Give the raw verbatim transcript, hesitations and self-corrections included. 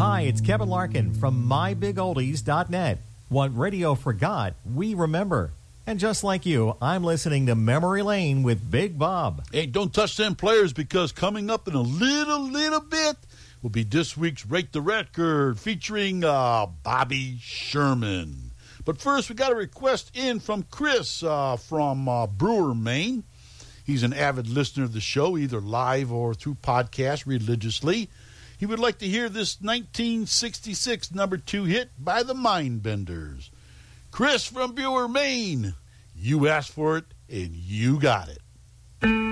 Hi, it's Kevin Larkin from my big oldies dot net. What radio forgot, we remember. And just like you, I'm listening to Memory Lane with Big Bob. Hey, don't touch them players, because coming up in a little, little bit will be this week's Rate the Record featuring uh, Bobby Sherman. But first, we got a request in from Chris uh, from uh, Brewer, Maine. He's an avid listener of the show, either live or through podcast religiously. He would like to hear this nineteen sixty-six number two hit by the Mindbenders. Chris from Brewer, Maine, you asked for it and you got it.